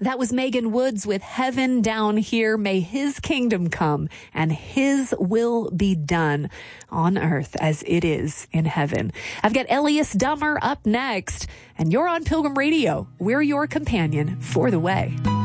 That was Megan Woods with Heaven Down Here. May his kingdom come and his will be done on earth as it is in heaven. I've got Elias Dummer up next, and you're on Pilgrim Radio. We're your companion for the way.